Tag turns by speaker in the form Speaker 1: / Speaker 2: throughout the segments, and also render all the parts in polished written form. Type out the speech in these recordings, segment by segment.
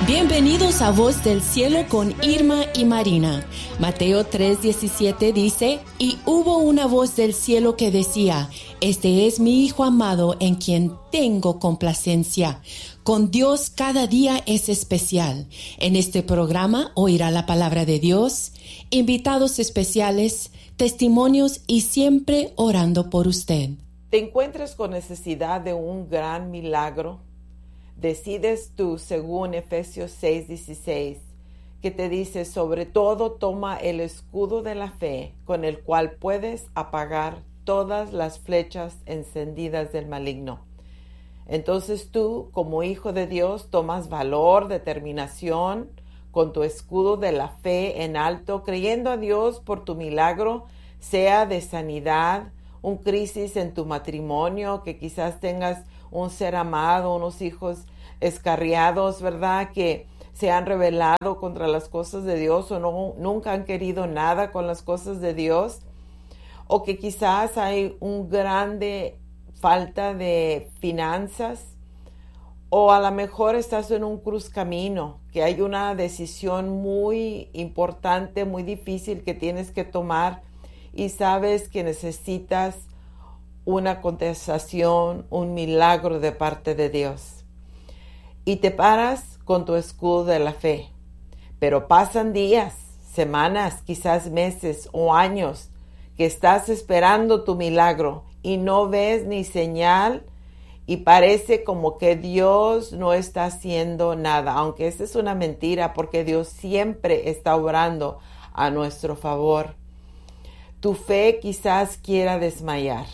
Speaker 1: Bienvenidos a Voz del Cielo con Irma y Marina. Mateo 3:17 dice, y hubo una voz del cielo que decía, este es mi Hijo amado en quien tengo complacencia. Con Dios cada día es especial. En este programa oirá la palabra de Dios, invitados especiales, testimonios y siempre orando por usted.
Speaker 2: ¿Te encuentras con necesidad de un gran milagro? Decides tú, según Efesios 6:16, que te dice, sobre todo toma el escudo de la fe, con el cual puedes apagar todas las flechas encendidas del maligno. Entonces tú, como hijo de Dios, tomas valor, determinación, con tu escudo de la fe en alto, creyendo a Dios por tu milagro, sea de sanidad, un crisis en tu matrimonio, que quizás tengas un ser amado, unos hijos escarriados, ¿verdad? Que se han rebelado contra las cosas de Dios o nunca han querido nada con las cosas de Dios. O que quizás hay un grande falta de finanzas. O a lo mejor estás en un cruzcamino, que hay una decisión muy importante, muy difícil que tienes que tomar y sabes que necesitas una contestación, un milagro de parte de Dios. Y te paras con tu escudo de la fe. Pero pasan días, semanas, quizás meses o años que estás esperando tu milagro y no ves ni señal y parece como que Dios no está haciendo nada, aunque esa es una mentira porque Dios siempre está obrando a nuestro favor. Tu fe quizás quiera desmayar.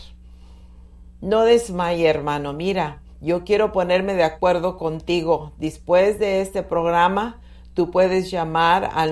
Speaker 2: No desmaye, hermano. Mira, yo quiero ponerme de acuerdo contigo. Después de este programa, tú puedes llamar al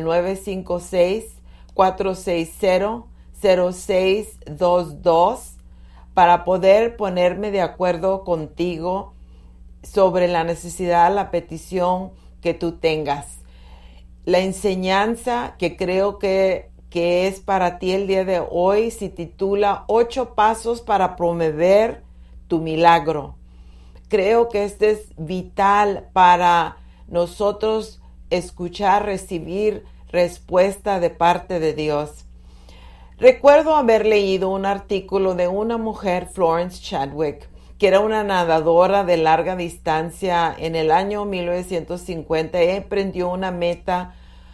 Speaker 2: 956-460-0622 para poder ponerme de acuerdo contigo sobre la necesidad, la petición que tú tengas. La enseñanza que creo que es para ti el día de hoy se titula 8 pasos para promover tu milagro. Creo que este es vital para nosotros escuchar, recibir respuesta de parte de Dios. Recuerdo haber leído un artículo de una mujer, Florence Chadwick, que era una nadadora de larga distancia en el año 1950. Ella emprendió una meta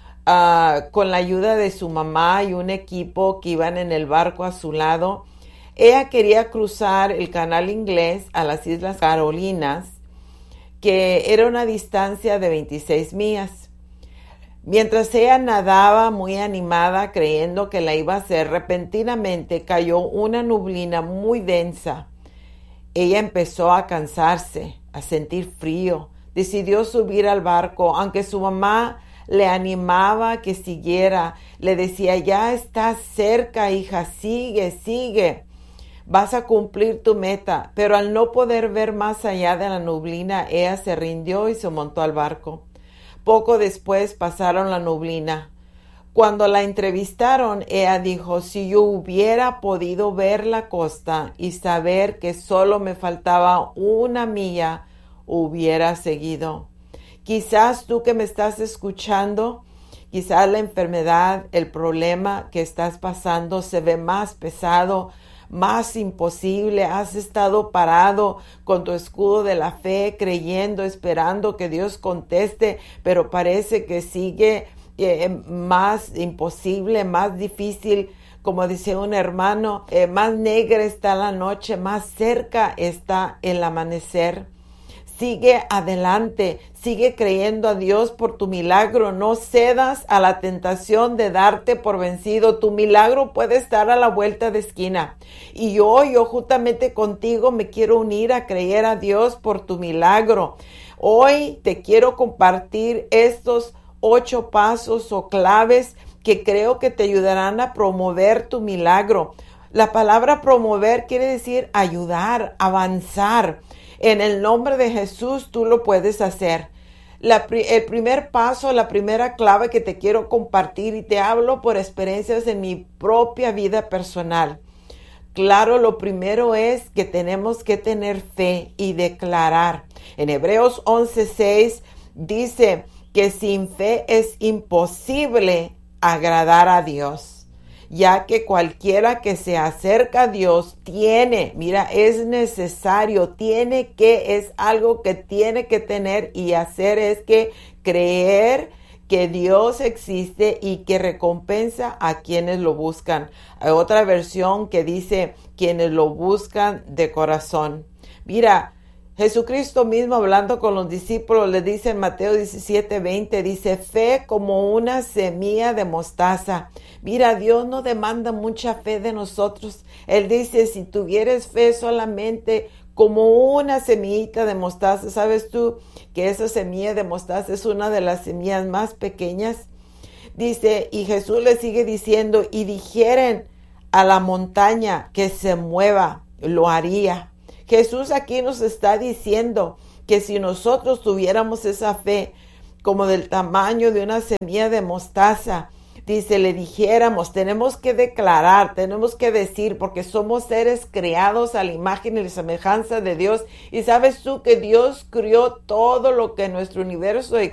Speaker 2: con la ayuda de su mamá y un equipo que iban en el barco a su lado. Ella quería cruzar el canal inglés a las Islas Carolinas, que era una distancia de 26 millas. Mientras ella nadaba muy animada, creyendo que la iba a hacer, repentinamente cayó una nublina muy densa. Ella empezó a cansarse, a sentir frío. Decidió subir al barco, aunque su mamá le animaba que siguiera. Le decía, ya estás cerca, hija, sigue. Vas a cumplir tu meta. Pero al no poder ver más allá de la nublina, ella se rindió y se montó al barco. Poco después pasaron la nublina. Cuando la entrevistaron, ella dijo, si yo hubiera podido ver la costa y saber que solo me faltaba 1 milla, hubiera seguido. Quizás tú que me estás escuchando, quizás la enfermedad, el problema que estás pasando se ve más pesado, más imposible. Has estado parado con tu escudo de la fe, creyendo, esperando que Dios conteste, pero parece que sigue más imposible, más difícil. Como dice un hermano, más negra está la noche, más cerca está el amanecer. Sigue adelante, sigue creyendo a Dios por tu milagro. No cedas a la tentación de darte por vencido. Tu milagro puede estar a la vuelta de esquina. Y yo juntamente contigo me quiero unir a creer a Dios por tu milagro. Hoy te quiero compartir estos 8 pasos o claves que creo que te ayudarán a promover tu milagro. La palabra promover quiere decir ayudar, avanzar. En el nombre de Jesús tú lo puedes hacer. El primer paso, la primera clave que te quiero compartir, y te hablo por experiencias en mi propia vida personal. Claro, lo primero es que tenemos que tener fe y declarar. En Hebreos 11:6 dice que sin fe es imposible agradar a Dios, ya que cualquiera que se acerca a Dios es necesario, es algo que tiene que tener y hacer, es que creer que Dios existe y que recompensa a quienes lo buscan. Hay otra versión que dice quienes lo buscan de corazón. Mira, Jesucristo mismo hablando con los discípulos le dice en Mateo 17:20, dice, fe como una semilla de mostaza. Mira, Dios no demanda mucha fe de nosotros. Él dice, si tuvieres fe solamente como una semillita de mostaza, ¿sabes tú que esa semilla de mostaza es una de las semillas más pequeñas? Dice, y Jesús le sigue diciendo, y dijeren a la montaña que se mueva, lo haría. Jesús aquí nos está diciendo que si nosotros tuviéramos esa fe como del tamaño de una semilla de mostaza, dice, le dijéramos, tenemos que declarar, tenemos que decir, porque somos seres creados a la imagen y la semejanza de Dios. Y sabes tú que Dios crió todo lo que en nuestro universo